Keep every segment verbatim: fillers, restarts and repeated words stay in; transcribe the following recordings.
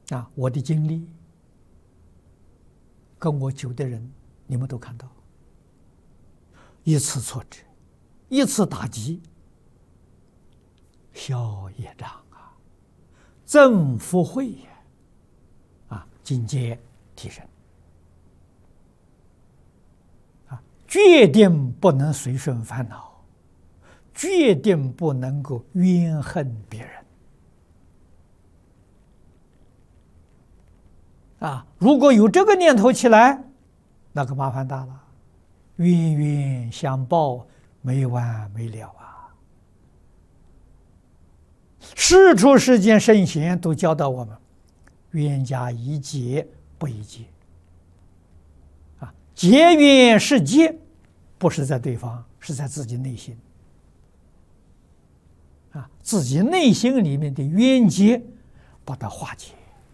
啊，我的经历，跟我久的人，你们都看到，一次挫折，一次打击，消业障啊，增福慧也，啊，境界提升，啊，决定不能随顺烦恼，决定不能够怨恨别人。啊，如果有这个念头起来，那个麻烦大了，冤冤相报，没完没了啊！世出世间圣贤都教导我们，冤家宜解不宜结。啊，结冤是结，不是在对方，是在自己内心。啊，自己内心里面的冤结，把它化解。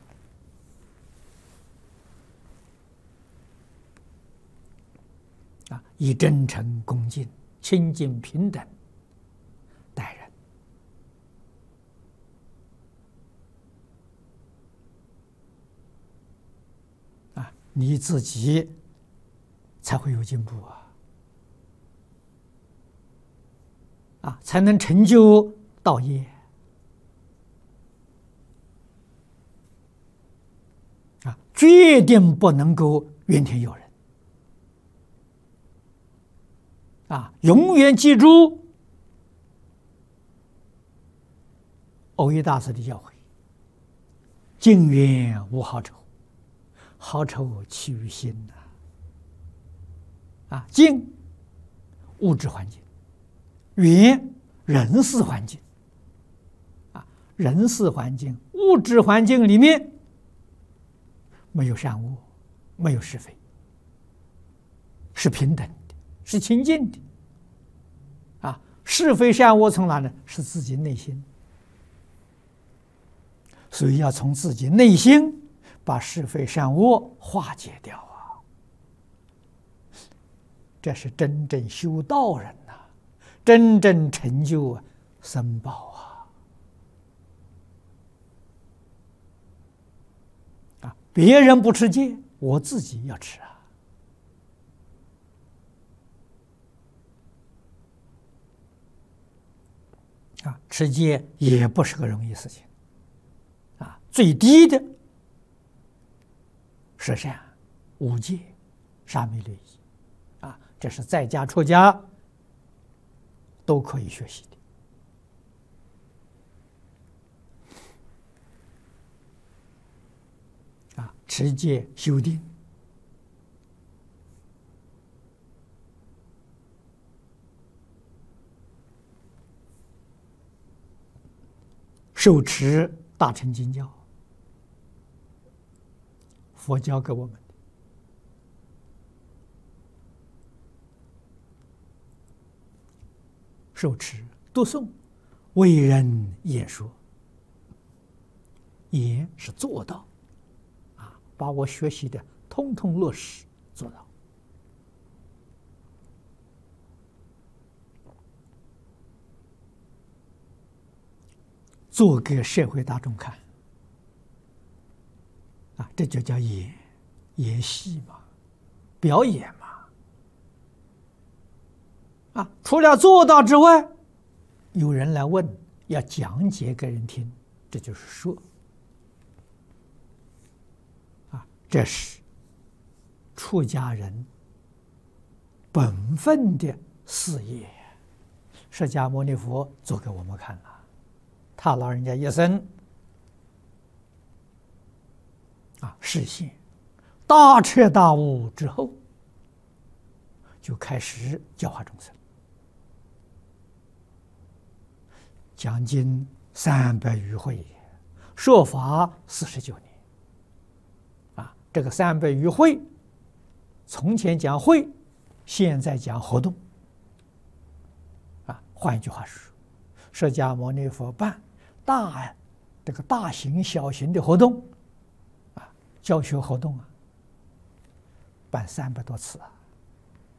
啊，以真诚、恭敬、清净、平等待人。啊，你自己才会有进步啊！啊，才能成就道业。啊，决定不能够怨天尤人。啊，永远记住蕅益大师的教诲：近冤无好仇，好仇起于心呐。啊，近物质环境，冤人事环境。啊，人事环境、物质环境里面没有善恶，没有是非，是平等的，是清净的。啊，是非善恶从哪呢？是自己内心。所以要从自己内心把是非善恶化解掉啊！这是真正修道人呐、啊，真正成就啊僧宝啊！啊，别人不持戒，我自己要持啊！啊，持戒也不是个容易事情。啊，最低的十善、五戒、沙弥律仪，啊，这是在家出家都可以学习的。啊，持戒修定，受持大乘经教，佛教给我们的。受持读诵，为人演说，言是做到，啊，把我学习的通通落实做到。做给社会大众看，啊，这就叫演演戏嘛，表演嘛。啊，除了做到之外，有人来问，要讲解给人听，这就是说。啊，这是出家人本分的事业，释迦牟尼佛做给我们看了。他老人家一生啊实现大彻大悟之后，就开始教化众生，讲经三百余会，说法四十九年。啊，这个三百余会，从前讲会，现在讲活动。啊，换一句话说，释迦牟尼佛办大这个大型、小型的活动，啊，教学活动啊，办三百多次啊。